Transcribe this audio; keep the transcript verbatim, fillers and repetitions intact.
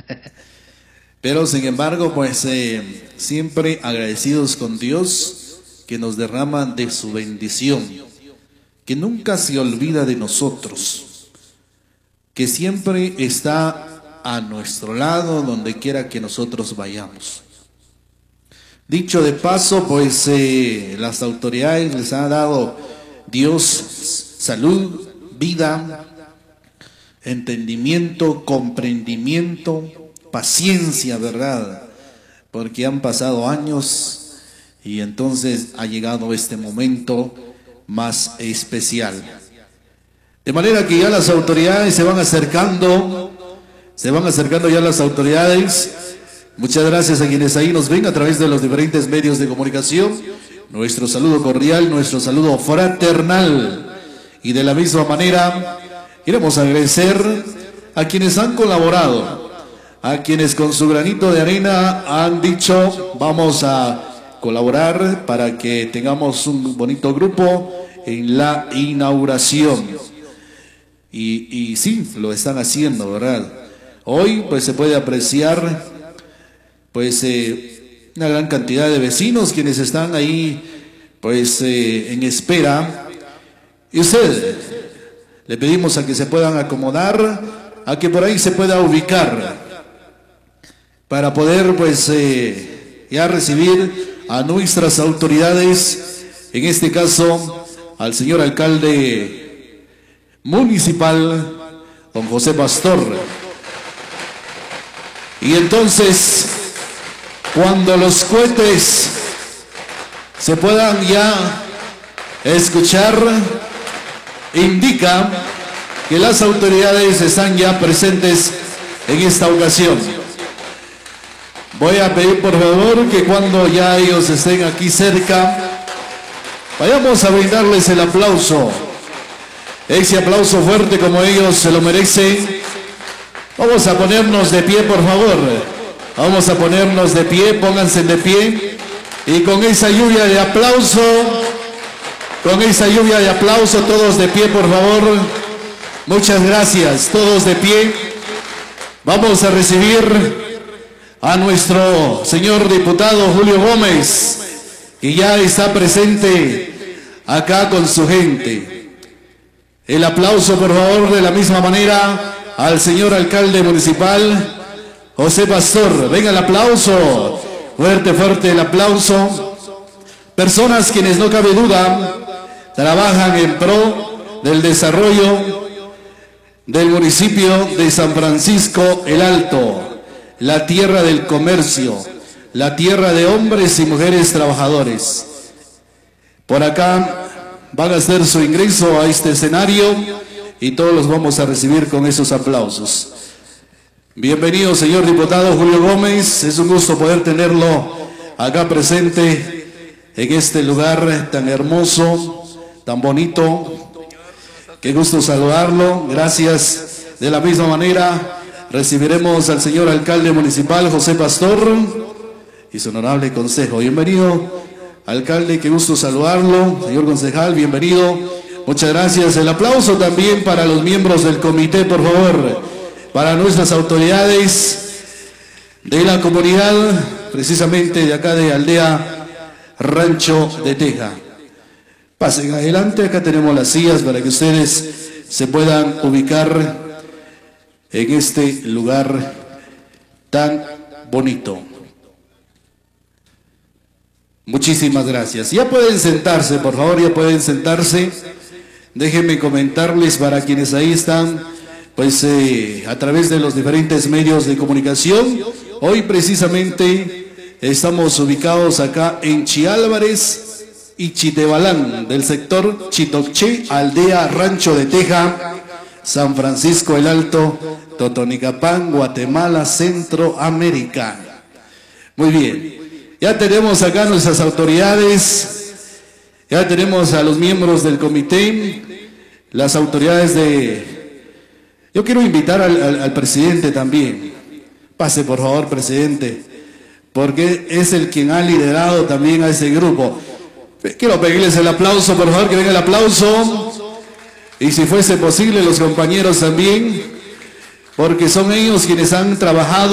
Pero sin embargo, pues eh, siempre agradecidos con Dios que nos derrama de su bendición, que nunca se olvida de nosotros, que siempre está a nuestro lado donde quiera que nosotros vayamos. Dicho de paso, pues eh, las autoridades les ha dado Dios salud, vida, entendimiento, comprendimiento, paciencia, ¿verdad? Porque han pasado años y entonces ha llegado este momento más especial. De manera que ya las autoridades se van acercando, se van acercando ya las autoridades. Muchas gracias a quienes ahí nos ven a través de los diferentes medios de comunicación. Nuestro saludo cordial, nuestro saludo fraternal. Y de la misma manera, queremos agradecer a quienes han colaborado, a quienes con su granito de arena han dicho, vamos a colaborar para que tengamos un bonito grupo en la inauguración. Y, y sí, lo están haciendo, ¿verdad? Hoy pues se puede apreciar pues eh, una gran cantidad de vecinos quienes están ahí pues eh, en espera. Y usted, le pedimos a que se puedan acomodar, a que por ahí se pueda ubicar para poder pues eh, ya recibir a nuestras autoridades, en este caso al señor alcalde municipal, don José Pastor. Y entonces, cuando los cohetes se puedan ya escuchar, indica que las autoridades están ya presentes en esta ocasión. Voy a pedir por favor que cuando ya ellos estén aquí cerca, vayamos a brindarles el aplauso, ese aplauso fuerte como ellos se lo merecen. Vamos a ponernos de pie, por favor. Vamos a ponernos de pie, pónganse de pie. Y con esa lluvia de aplauso, con esa lluvia de aplauso, todos de pie, por favor. Muchas gracias, todos de pie. Vamos a recibir a nuestro señor diputado Julio Gómez, que ya está presente acá con su gente. El aplauso, por favor, de la misma manera al señor alcalde municipal, José Pastor. Venga el aplauso, fuerte, fuerte el aplauso. Personas quienes no cabe duda trabajan en pro del desarrollo del municipio de San Francisco el Alto, la tierra del comercio, la tierra de hombres y mujeres trabajadores. Por acá van a hacer su ingreso a este escenario y todos los vamos a recibir con esos aplausos. Bienvenido, señor diputado Julio Gómez, es un gusto poder tenerlo acá presente en este lugar tan hermoso, tan bonito. Qué gusto saludarlo, gracias. De la misma manera recibiremos al señor alcalde municipal José Pastor y su honorable consejo. Bienvenido, alcalde, qué gusto saludarlo. Señor concejal, bienvenido. Muchas gracias. El aplauso también para los miembros del comité, por favor. Para nuestras autoridades de la comunidad, precisamente de acá de Aldea Rancho de Teja. Pasen adelante, acá tenemos las sillas para que ustedes se puedan ubicar en este lugar tan bonito. Muchísimas gracias. Ya pueden sentarse, por favor, ya pueden sentarse. Déjenme comentarles para quienes ahí están, pues eh, a través de los diferentes medios de comunicación. Hoy precisamente estamos ubicados acá en Chiálvarez y Chitebalán, del sector Chitocché, Aldea Rancho de Teja, San Francisco el Alto, Totonicapán, Guatemala, Centroamérica. Muy bien, ya tenemos acá nuestras autoridades, ya tenemos a los miembros del comité, las autoridades de... Yo quiero invitar al, al, al presidente también. Pase, por favor, presidente, porque es el quien ha liderado también a ese grupo. Quiero pedirles el aplauso, por favor, que venga el aplauso. Y si fuese posible, los compañeros también, porque son ellos quienes han trabajado